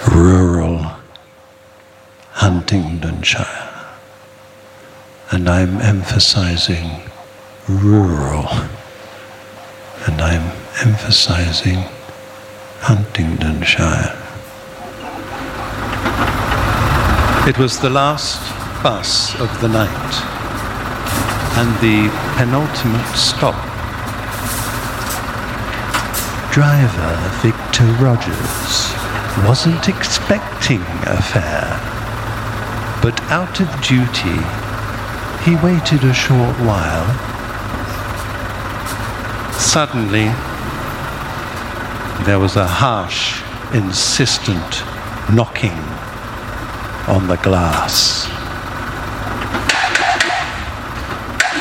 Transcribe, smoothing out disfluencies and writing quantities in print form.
rural Huntingdonshire. And I'm emphasizing rural, and I'm emphasizing Huntingdonshire. It was the last bus of the night, and the penultimate stop. Driver Victor Rogers wasn't expecting a fare, but out of duty, he waited a short while. Suddenly, there was a harsh, insistent knocking on the glass.